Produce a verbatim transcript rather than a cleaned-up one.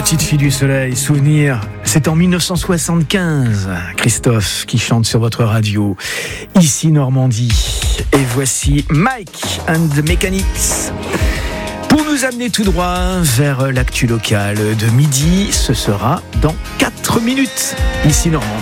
Petite fille du soleil, souvenir, c'est en dix-neuf cent soixante-quinze, Christophe qui chante sur votre radio, ici Normandie. Et voici Mike and the Mechanics. Pour nous amener tout droit vers l'actu locale de midi, ce sera dans quatre minutes, ici Normandie.